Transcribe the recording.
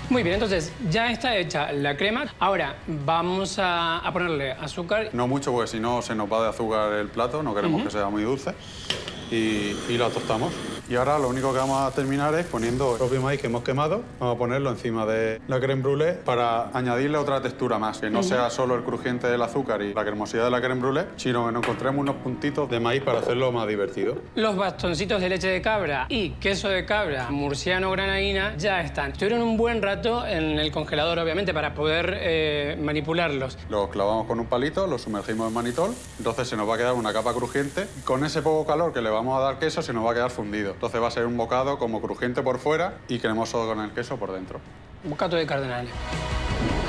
Muy bien, entonces ya está hecha la crema. Ahora vamos a ponerle azúcar. No mucho, porque si no se nos va de azúcar el plato, no queremos que sea muy dulce. Y la tostamos. Y ahora lo único que vamos a terminar es poniendo el propio maíz que hemos quemado. Vamos a ponerlo encima de la crème brûlée para añadirle otra textura más, que no sea solo el crujiente del azúcar y la cremosidad de la crème brûlée, sino que nos encontremos unos puntitos de maíz para hacerlo más divertido. Los bastoncitos de leche de cabra y queso de cabra murciano granadina ya están. Estuvieron un buen rato en el congelador, obviamente, para poder manipularlos. Los clavamos con un palito, los sumergimos en manitol, entonces se nos va a quedar una capa crujiente. Con ese poco calor que le vamos a dar queso se nos va a quedar fundido. Entonces va a ser un bocado como crujiente por fuera y cremoso con el queso por dentro. Bocato de cardenal.